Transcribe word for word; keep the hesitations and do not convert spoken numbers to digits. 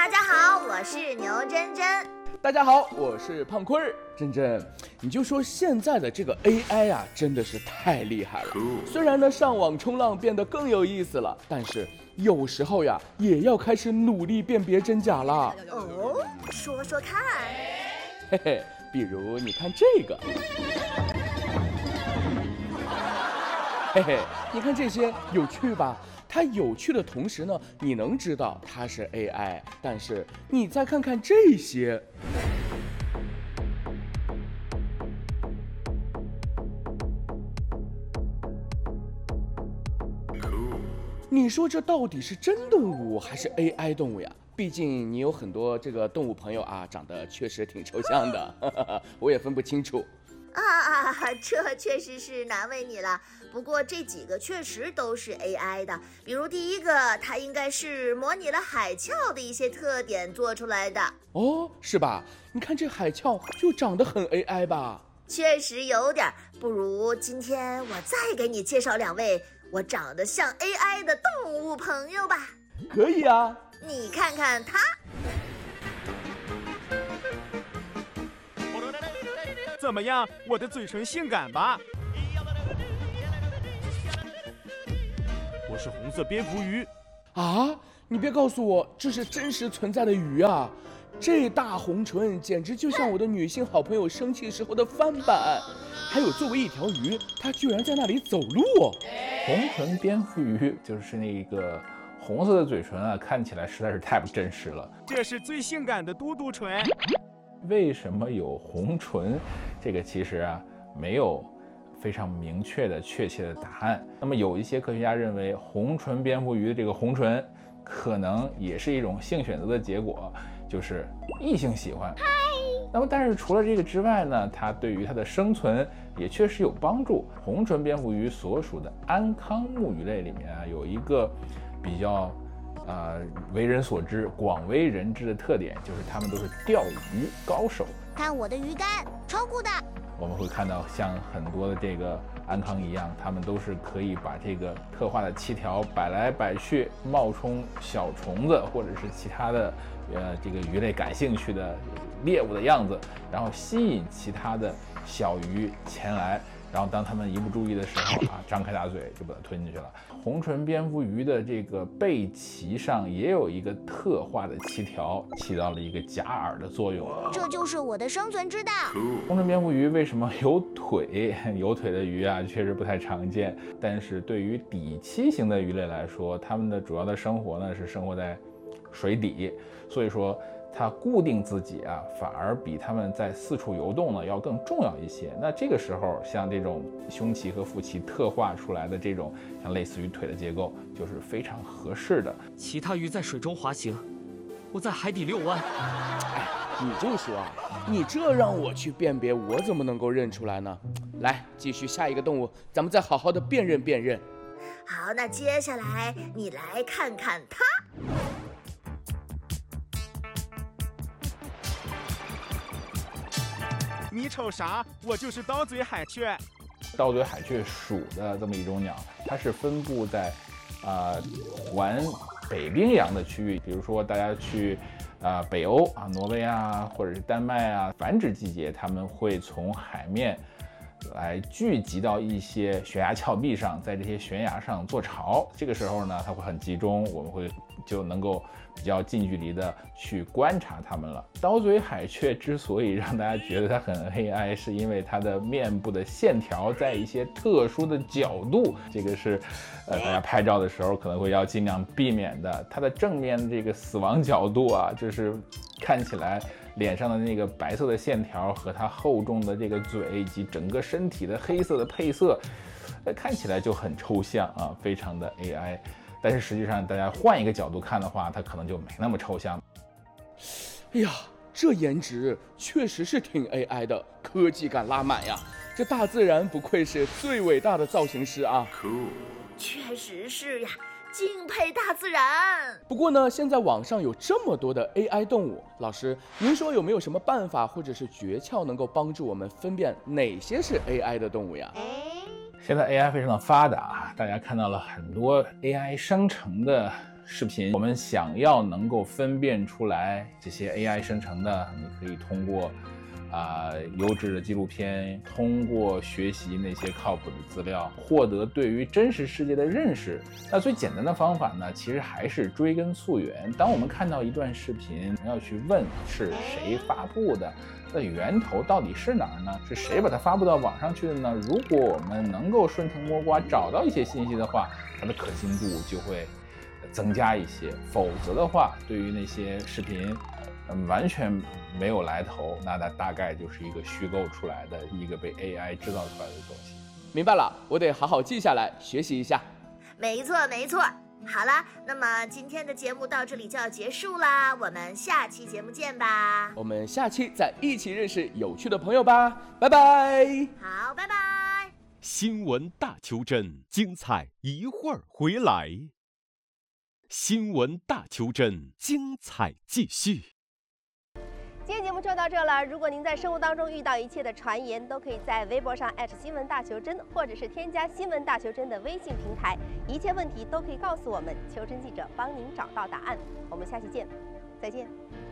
大家好，我是牛真真。 大家好，我是胖坤儿。真真，你就说现在的这个 A I 啊，真的是太厉害了。虽然呢，上网冲浪变得更有意思了，但是有时候呀，也要开始努力辨别真假了。 哦，说说看。 嘿嘿，比如你看这个，嘿嘿，你看这些有趣吧？它有趣的同时呢，你能知道它是 A I， 但是你再看看这些，你说这到底是真动物还是 A I 动物呀？毕竟你有很多这个动物朋友啊，长得确实挺抽象的，呵呵，我也分不清楚。 啊，这确实是难为你了。不过这几个确实都是 A I 的，比如第一个，它应该是模拟了海鞘的一些特点做出来的。 哦，是吧？你看这海鞘就长得很 A I 吧？ 确实有点，不如今天我再给你介绍两位我长得像 A I 的动物朋友吧。 可以啊。 你看看它。 怎么样，我的嘴唇性感吧？我是红色蝙蝠鱼。 啊，你别告诉我这是真实存在的鱼啊！这大红唇简直就像我的女性好朋友生气时候的翻版。还有作为一条鱼，它居然在那里走路。 红唇蝙蝠鱼就是那个红色的嘴唇啊，看起来实在是太不真实了。 这是最性感的嘟嘟唇。 为什么有红唇？这个其实啊没有非常明确的确切的答案。那么有一些科学家认为红唇蝙蝠鱼的这个红唇可能也是一种性选择的结果，就是异性喜欢。那么但是除了这个之外呢，它对于它的生存也确实有帮助。红唇蝙蝠鱼所属的安康目鱼类里面啊，有一个比较呃，为人所知、广为人知的特点就是它们都是钓鱼高手。 看我的鱼竿，超酷的！ 我们会看到像很多的这个安康一样，他们都是可以把这个特化的鳍条摆来摆去，冒充小虫子或者是其他的呃这个鱼类感兴趣的猎物的样子，然后吸引其他的小鱼前来。然后当他们一不注意的时候啊，张开大嘴就把它吞进去了。红唇蝙蝠鱼的这个背鳍上也有一个特化的鳍条，起到了一个夹饵的作用。 这就是我的生存之道。 红唇蝙蝠鱼为什么有腿？有腿的鱼啊，确实不太常见。但是对于底栖型的鱼类来说，它们的主要的生活呢是生活在水底，所以说它固定自己啊，反而比它们在四处游动呢要更重要一些。那这个时候，像这种胸鳍和腹鳍特化出来的这种像类似于腿的结构，就是非常合适的。 其他鱼在水中滑行，我在海底遛弯。 哎，你就说啊，你这让我去辨别，我怎么能够认出来呢？来，继续下一个动物，咱们再好好的辨认辨认。 好，那接下来你来看看它。 你瞅啥？我就是刀嘴海雀。 刀嘴海雀属的这么一种鸟，它是分布在呃环北冰洋的区域，比如说大家去啊、呃、北欧啊、挪威啊，或者是丹麦啊，繁殖季节它们会从海面来聚集到一些悬崖峭壁上，在这些悬崖上做巢。这个时候呢，它会很集中，我们会就能够比较近距离的去观察它们了。刀嘴海雀之所以让大家觉得它很 A I， 是因为它的面部的线条在一些特殊的角度，这个是呃大家拍照的时候可能会要尽量避免的。它的正面的这个死亡角度啊，就是看起来脸上的那个白色的线条和它厚重的这个嘴以及整个身体的黑色的配色，呃，看起来就很抽象啊，非常的 A I。但是实际上，大家换一个角度看的话，它可能就没那么抽象。 哎呀，这颜值确实是挺 A I 的，科技感拉满呀！这大自然不愧是最伟大的造型师啊！ Cool， 确实是呀。敬佩大自然。 不过呢，现在网上有这么多的 A I 动物，老师，您说有没有什么办法或者是诀窍能够帮助我们分辨哪些是 A I 的动物呀？ 现在 A I 非常的发达，大家看到了很多 A I 生成的视频，我们想要能够分辨出来这些 A I 生成的，你可以通过啊、呃、优质的纪录片，通过学习那些靠谱的资料，获得对于真实世界的认识。那最简单的方法呢，其实还是追根溯源。当我们看到一段视频，要去问是谁发布的，那源头到底是哪儿呢？是谁把它发布到网上去的呢？如果我们能够顺藤摸瓜找到一些信息的话，它的可信度就会增加一些。否则的话，对于那些视频嗯完全没有来头，那它大概就是一个虚构出来的一个被 A I 制造出来的东西。 明白了，我得好好记下来学习一下。 没错没错。好了，那么今天的节目到这里就要结束啦，我们下期节目见吧。 我们下期再一起认识有趣的朋友吧，拜拜。 好，拜拜。 新闻大求真，精彩一会儿回来。新闻大求真，精彩继续。 今天节目就到这了。如果您在生活当中遇到一切的传言，都可以在微博上艾特新闻大求真，或者是添加新闻大求真的微信平台，一切问题都可以告诉我们，求真记者帮您找到答案。我们下期见，再见。